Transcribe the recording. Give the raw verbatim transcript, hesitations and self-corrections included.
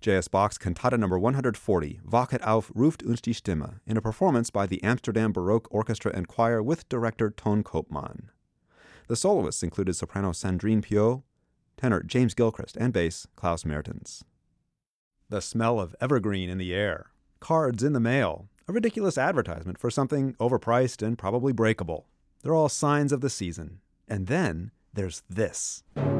J S Bach's Cantata number one hundred forty, Wachet auf, ruft uns die Stimme, in a performance by the Amsterdam Baroque Orchestra and Choir with director Ton Koopman. The soloists included soprano Sandrine Piot, tenor James Gilchrist, and bass Klaus Mertens. The smell of evergreen in the air, cards in the mail, a ridiculous advertisement for something overpriced and probably breakable. They're all signs of the season. And then there's this.